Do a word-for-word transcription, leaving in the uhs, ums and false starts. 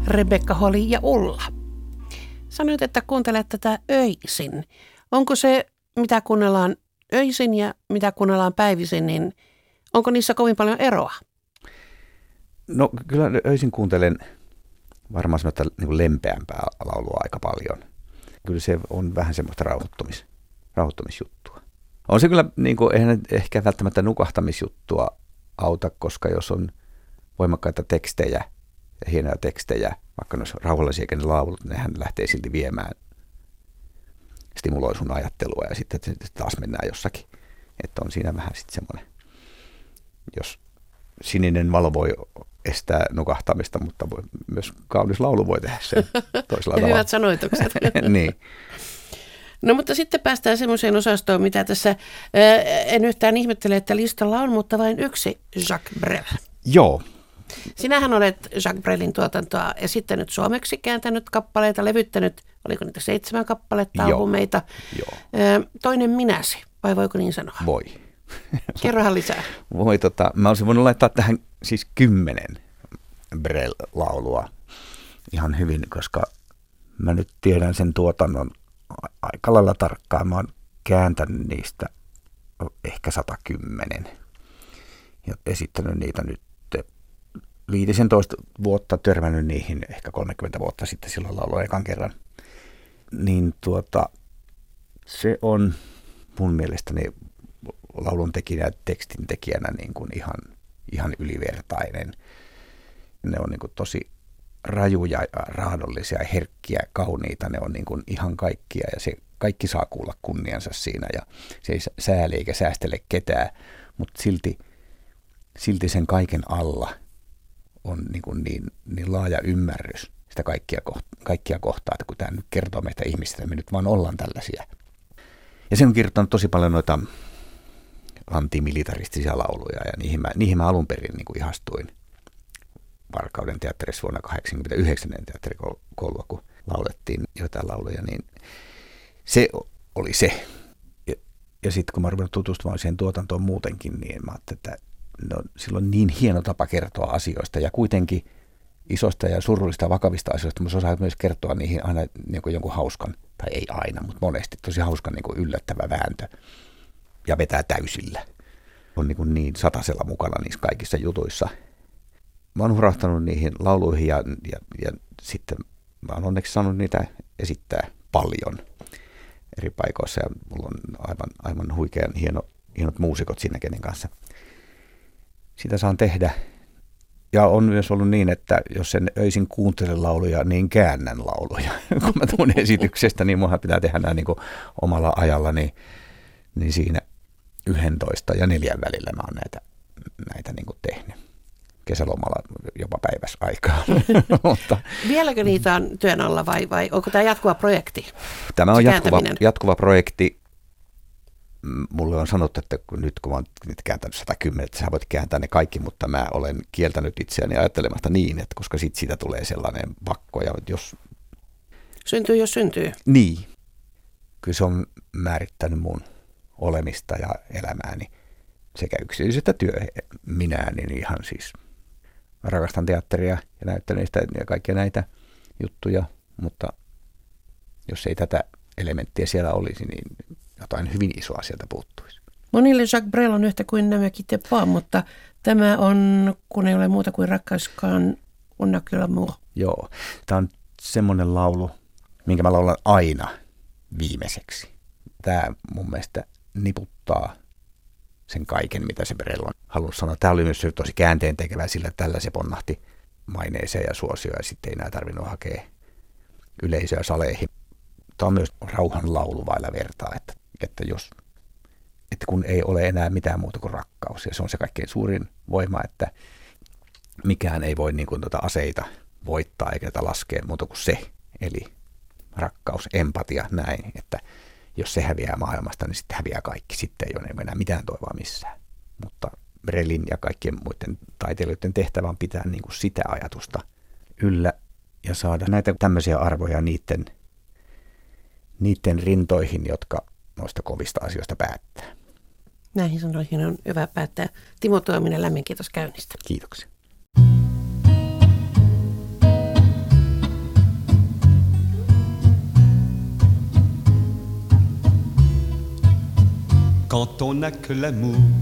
Rebekka Holi ja Ulla. Sanoit, että kuuntelet tätä öisin. Onko se, mitä kuunnellaan öisin ja mitä kuunnellaan päivisin, niin onko niissä kovin paljon eroa? No kyllä öisin kuuntelen varmaan semmoista niin lempeämpää laulua aika paljon. Kyllä se on vähän semmoista rauhoittumis, rauhoittumisjuttua. On se kyllä niin kuin, eihän ehkä välttämättä nukahtamisjuttua auta, koska jos on voimakkaita tekstejä ja hienoja tekstejä, vaikka ne olisi rauhallisia ne laulut, nehän lähtee silti viemään, stimuloi sun ajattelua ja sitten taas mennään jossakin. Että on siinä vähän sitten semmoinen, jos sininen valo voi estää nukahtamista, mutta voi, myös kaunis laulu voi tehdä sen toisella tavalla. Hyvät sanoitukset. Niin. No mutta sitten päästään semmoiseen osastoon, mitä tässä, en yhtään ihmettele, että listalla on, mutta vain yksi Jacques Brel. Joo. Sinähän olet Jacques Brelin tuotantoa esittänyt suomeksi, kääntänyt kappaleita, levyttänyt, oliko niitä seitsemän kappaletta, albumeita. Joo. Toinen minäsi, vai voiko niin sanoa? Voi. Kerrohan lisää. Voi, tota, mä olisin voinut laittaa tähän siis kymmenen Brel-laulua ihan hyvin, koska mä nyt tiedän sen tuotannon aika lailla tarkkaan. Mä oon kääntänyt niistä ehkä satakymmenen ja esittänyt niitä nyt viisitoista vuotta, törmännyt niihin ehkä kolmekymmentä vuotta sitten silloin laulun ekan kerran. Niin tuota, se on mun mielestäni laulun tekijänä ja tekstin tekijänä niin kuin ihan, ihan ylivertainen. Ne on niin kuin tosi rajuja, raadollisia, herkkiä, kauniita. Ne on niin kuin ihan kaikkia ja se kaikki saa kuulla kunniansa siinä ja se ei sääli eikä säästele ketään, mutta silti, silti sen kaiken alla on niin, kuin niin, niin laaja ymmärrys sitä kaikkia, kaikkia kohtaa, että kun tämä nyt kertoo meistä ihmisistä, me nyt vaan ollaan tällaisia. Ja se on kirjoittanut tosi paljon noita antimilitaristisia lauluja ja niihin mä, niihin mä alun perin niin kuin ihastuin Varkauden teatterissa vuonna kahdeksankymmentäyhdeksän teatterikoulua, kun laulettiin jotain lauluja, niin se oli se. Ja, ja sitten kun mä rupesin tutustumaan siihen tuotantoon muutenkin, niin mä ajattelin, että no, sillä on niin hieno tapa kertoa asioista ja kuitenkin isosta ja surullista ja vakavista asioista, mutta se osaa myös kertoa niihin aina niin kuin jonkun hauskan, tai ei aina, mutta monesti tosi hauskan niin kuin yllättävä vääntö ja vetää täysillä. On niin, kuin niin satasella mukana niissä kaikissa jutuissa. Mä oon hurahtanut niihin lauluihin ja, ja, ja sitten mä oon onneksi saanut niitä esittää paljon eri paikoissa ja mulla on aivan, aivan huikean hieno, hienot muusikot siinä, kenen kanssa sitä saan tehdä. Ja on myös ollut niin, että jos en öisin kuuntele lauluja, niin käännän lauluja. Kun mä tuun esityksestä, niin munhan pitää tehdä nämä niin kuin omalla ajalla, niin, niin siinä yhdentoista ja neljän välillä mä oon näitä, näitä niin kuin tehnyt. Kesälomalla jopa päivässä aikaa. Mutta vieläkö niitä on työn alla vai, vai onko tämä jatkuva projekti? Tämä on jatkuva, jatkuva projekti. Mulle on sanottu, että kun nyt kun mä oon nyt kääntänyt sata kymmenen, että sä voit kääntää ne kaikki, mutta mä olen kieltänyt itseäni ajattelemasta niin, että koska sit siitä tulee sellainen pakko. Ja jos syntyy, jos syntyy. Niin. Kyllä se on määrittänyt mun olemista ja elämääni sekä yksityisestä työ minä, niin ihan siis rakastan teatteria ja näyttelyistä ja kaikkia näitä juttuja, mutta jos ei tätä elementtiä siellä olisi, niin jotain hyvin isoa sieltä puuttuisi. Monille Jacques Brel on yhtä kuin nämä Quitte pas, mutta tämä on, kun ei ole muuta kuin rakkauskaan, on n'a que l'amour. Joo, tämä on semmoinen laulu, minkä mä laulan aina viimeiseksi. Tämä mun mielestä niputtaa sen kaiken, mitä se Brel on halunnut sanoa. Tämä oli myös tosi käänteentekevä, sillä tällä se ponnahti maineeseen ja suosioon ja sitten ei enää tarvinnut hakea yleisöä saleihin. Tämä on myös rauhan laulu vailla vertaa, että, että, jos, että kun ei ole enää mitään muuta kuin rakkaus, ja se on se kaikkein suurin voima, että mikään ei voi niin kuin tuota aseita voittaa eikä tätä laskea muuta kuin se, eli rakkaus, empatia, näin, että jos se häviää maailmasta, niin sitten häviää kaikki, sitten ei ole enää mitään toivoa missään. Mutta Brelin ja kaikkien muiden taiteilijoiden tehtävä on pitää niin kuin sitä ajatusta yllä ja saada näitä tämmöisiä arvoja niiden niiden rintoihin, jotka noista kovista asioista päättää. Näihin sanoihin on hyvä päättää. Timo Tuominen, lämmin kiitos käynnistä. Kiitoksia. quand on n'a que l'amour